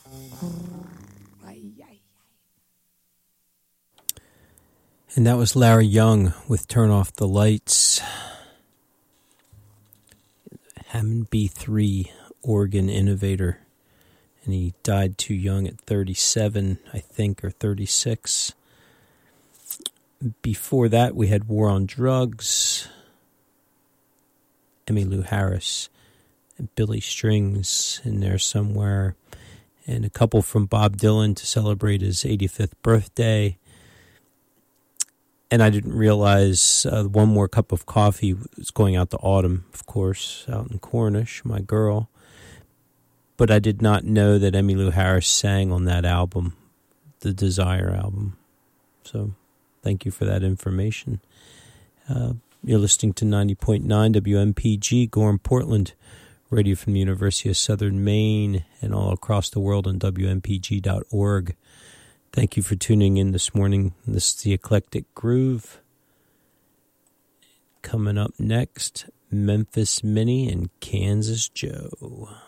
And that was Larry Young with Turn Off the Lights. Hammond B3 organ innovator. And he died too young at 37, I think, or 36. Before that, we had War on Drugs, Emmylou Harris, and Billy Strings in there somewhere, and a couple from Bob Dylan to celebrate his 85th birthday. And I didn't realize One More Cup of Coffee was going out to Autumn, of course, out in Cornish, my girl. But I did not know that Emmylou Harris sang on that album, the Desire album. So thank you for that information. You're listening to 90.9 WMPG, Gorham, Portland, radio from the University of Southern Maine and all across the world on WMPG.org. Thank you for tuning in this morning. This is the Eclectic Groove. Coming up next, Memphis Minnie and Kansas Joe.